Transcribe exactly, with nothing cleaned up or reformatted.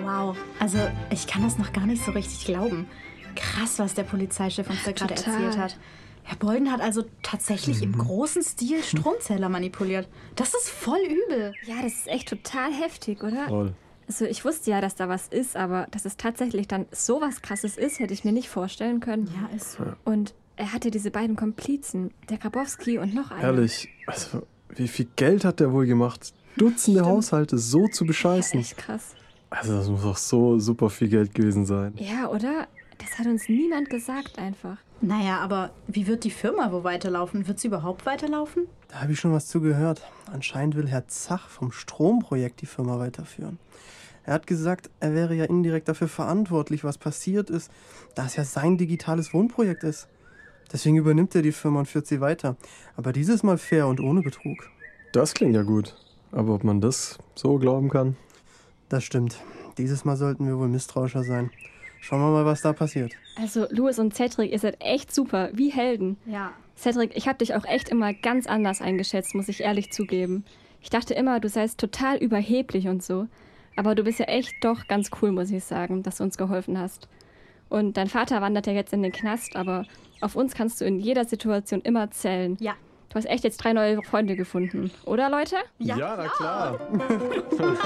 Wow, also ich kann das noch gar nicht so richtig glauben. Krass, was der Polizeichef uns da gerade Total. erzählt hat. Herr Bolden hat also tatsächlich Mhm. im großen Stil Stromzähler manipuliert. Das ist voll übel. Ja, das ist echt total heftig, oder? Voll. Also ich wusste ja, dass da was ist, aber dass es tatsächlich dann so was Krasses ist, hätte ich mir nicht vorstellen können. Ja, ist so. Und er hatte diese beiden Komplizen, der Grabowski und noch einen. Ehrlich, also wie viel Geld hat der wohl gemacht? Dutzende Stimmt. Haushalte so zu Ja, bescheißen. echt krass. Also das muss doch so super viel Geld gewesen sein. Ja, oder? Das hat uns niemand gesagt einfach. Naja, aber wie wird die Firma wo weiterlaufen? Wird sie überhaupt weiterlaufen? Da habe ich schon was zugehört. Anscheinend will Herr Zach vom Stromprojekt die Firma weiterführen. Er hat gesagt, er wäre ja indirekt dafür verantwortlich, was passiert ist, da es ja sein digitales Wohnprojekt ist. Deswegen übernimmt er die Firma und führt sie weiter. Aber dieses Mal fair und ohne Betrug. Das klingt ja gut. Aber ob man das so glauben kann? Das stimmt. Dieses Mal sollten wir wohl misstrauischer sein. Schauen wir mal, was da passiert. Also Louis und Cedric, ihr seid echt super, wie Helden. Ja. Cedric, ich habe dich auch echt immer ganz anders eingeschätzt, muss ich ehrlich zugeben. Ich dachte immer, du seist total überheblich und so. Aber du bist ja echt doch ganz cool, muss ich sagen, dass du uns geholfen hast. Und dein Vater wandert ja jetzt in den Knast, aber auf uns kannst du in jeder Situation immer zählen. Ja. Du hast echt jetzt drei neue Freunde gefunden, oder Leute? Ja, na klar.